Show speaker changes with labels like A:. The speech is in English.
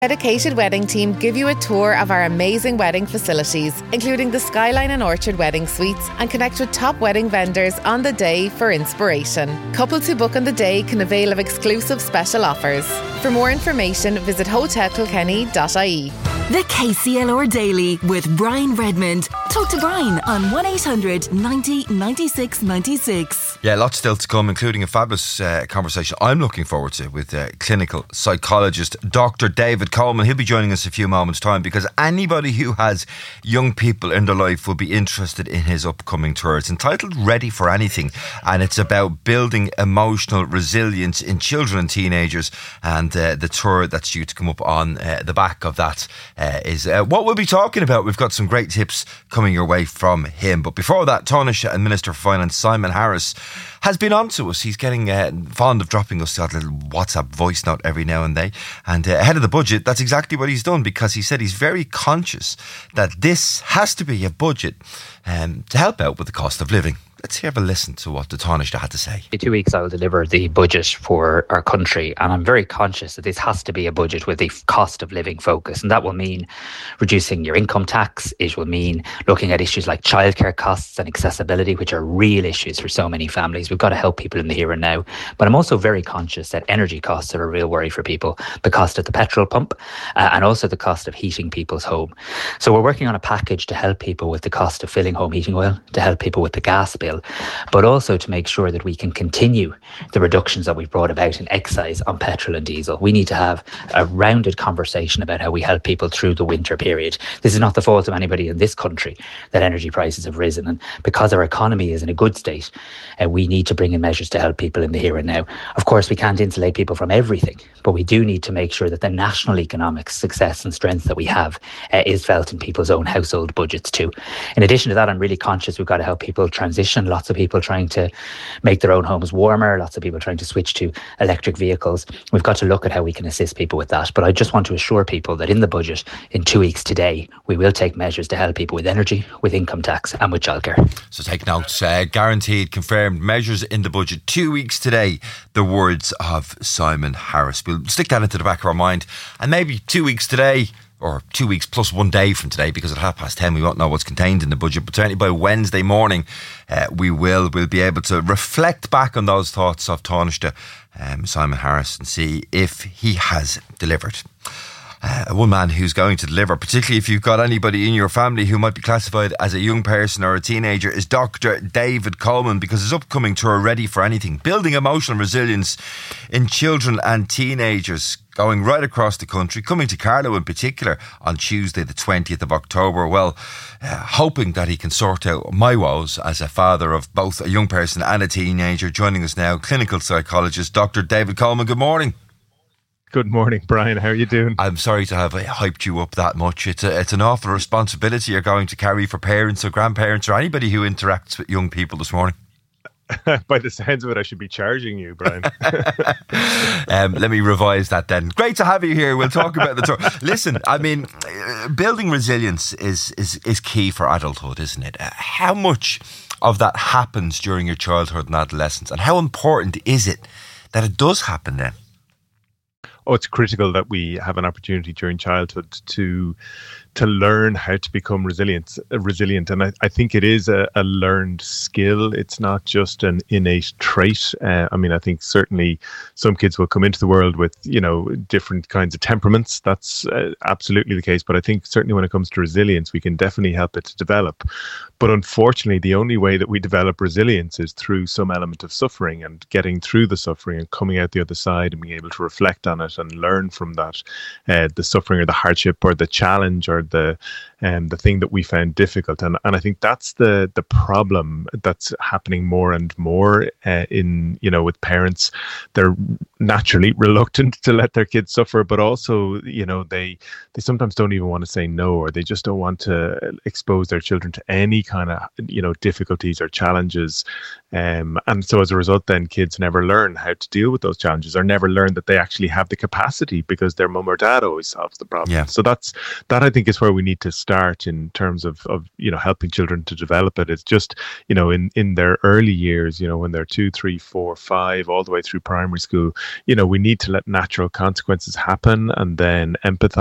A: Dedicated Wedding Team give you a tour of our amazing wedding facilities, including the Skyline and Orchard Wedding Suites, and connect with top wedding vendors on the day for inspiration. Couples who book on the day can avail of exclusive special offers. For more information, visit hotelkilkenny.ie.
B: The KCLR Daily with Brian Redmond. Talk to Brian on 1800 90 96 96.
C: Yeah, lots still to come, including a fabulous conversation I'm looking forward to with clinical psychologist Dr. David Coleman. He'll be joining us in a few moments' time, because anybody who has young people in their life will be interested in his upcoming tour. It's entitled Ready for Anything, and it's about building emotional resilience in children and teenagers. And the tour that's due to come up on the back of that is what we'll be talking about. We've got some great tips coming your way from him. But before that, Taoiseach and Minister for Finance Simon Harris has been on to us. He's getting fond of dropping us that little WhatsApp voice note every now and then. And ahead of the budget, that's exactly what he's done, because he said he's very conscious that this has to be a budget to help out with the cost of living. Let's have a listen to what the Taoiseach had to say.
D: In 2 weeks, I will deliver the budget for our country, and I'm very conscious that this has to be a budget with a cost of living focus, and that will mean reducing your income tax. It will mean looking at issues like childcare costs and accessibility, which are real issues for so many families. We've got to help people in the here and now. But I'm also very conscious that energy costs are a real worry for people, the cost at the petrol pump and also the cost of heating people's home. So we're working on a package to help people with the cost of filling home heating oil, to help people with the gas bill, but also to make sure that we can continue the reductions that we've brought about in excise on petrol and diesel. We need to have a rounded conversation about how we help people through the winter period. This is not the fault of anybody in this country that energy prices have risen, and because our economy is in a good state, we need to bring in measures to help people in the here and now. Of course, we can't insulate people from everything, but we do need to make sure that the national economic success and strength that we have is felt in people's own household budgets too. In addition to that, I'm really conscious we've got to help people transition. Lots of people trying to make their own homes warmer, lots of people trying to switch to electric vehicles. We've got to look at how we can assist people with that. But I just want to assure people that in the budget, in 2 weeks today, we will take measures to help people with energy, with income tax and with childcare.
C: So take notes, guaranteed, confirmed measures in the budget. 2 weeks today, the words of Simon Harris. We'll stick that into the back of our mind. And maybe 2 weeks today, or 2 weeks plus 1 day from today, because at 10:30 we won't know what's contained in the budget, but certainly by Wednesday morning we'll be able to reflect back on those thoughts of Taoiseach Simon Harris and see if he has delivered. One man who's going to deliver, particularly if you've got anybody in your family who might be classified as a young person or a teenager, is Dr. David Coleman, because his upcoming tour, Ready for Anything, building emotional resilience in children and teenagers, going right across the country, coming to Carlow in particular on Tuesday the 20th of October. Well, hoping that he can sort out my woes as a father of both a young person and a teenager. Joining us now, clinical psychologist Dr. David Coleman. Good morning.
E: Good morning, Brian. How are you doing?
C: I'm sorry to have hyped you up that much. It's an awful responsibility you're going to carry for parents or grandparents or anybody who interacts with young people this morning.
E: By the sounds of it, I should be charging you, Brian.
C: Let me revise that then. Great to have you here. We'll talk about the tour. Listen, I mean, building resilience is key for adulthood, isn't it? How much of that happens during your childhood and adolescence, and how important is it that it does happen then?
E: Oh, it's critical that we have an opportunity during childhood to learn how to become resilient. And I think it is a learned skill. It's not just an innate trait. I mean, I think certainly some kids will come into the world with, different kinds of temperaments. That's absolutely the case. But I think certainly when it comes to resilience, we can definitely help it to develop. But unfortunately, the only way that we develop resilience is through some element of suffering and getting through the suffering and coming out the other side and being able to reflect on it and learn from that, the suffering or the hardship or the challenge or the thing that we found difficult. And I think that's the problem that's happening more and more with parents. They're naturally reluctant to let their kids suffer, but also, they sometimes don't even want to say no, or they just don't want to expose their children to any kind of, difficulties or challenges And so as a result, then kids never learn how to deal with those challenges, or never learn that they actually have the capacity, because their mum or dad always solves the problem.
C: Yeah.
E: So that I think is where we need to start in terms of helping children to develop it. It's just, in their early years, when they're 2, 3, 4, 5, all the way through primary school, we need to let natural consequences happen, and then empathize